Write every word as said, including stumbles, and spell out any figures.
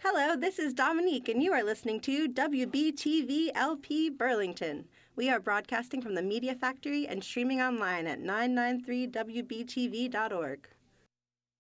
Hello, this is Dominique, and you are listening to W B T V L P Burlington. We are broadcasting from the Media Factory and streaming online at nine ninety-three W B T V dot org.